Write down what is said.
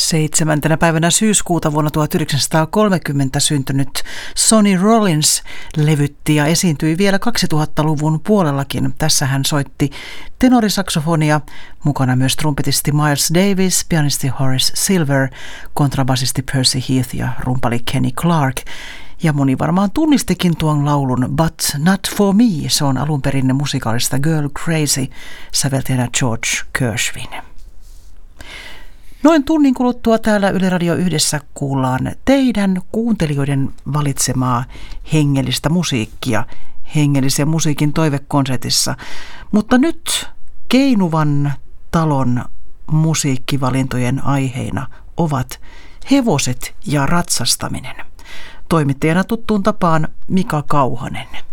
7. päivänä syyskuuta vuonna 1930 syntynyt Sonny Rollins levytti ja esiintyi vielä 2000-luvun puolellakin. Tässä hän soitti tenorisaksofonia, mukana myös trumpetisti Miles Davis, pianisti Horace Silver, kontrabasisti Percy Heath ja rumpali Kenny Clark. Ja moni varmaan tunnistikin tuon laulun But Not For Me. Se on alun perin musikaalista Girl Crazy säveltäjänä George Gershwin. Noin tunnin kuluttua täällä Yle Radio Yhdessä kuullaan teidän kuuntelijoiden valitsemaa hengellistä musiikkia hengellisen musiikin toivekonsertissa. Mutta nyt Keinuvan talon musiikkivalintojen aiheina ovat hevoset ja ratsastaminen. Toimittajana tuttuun tapaan Mika Kauhanen.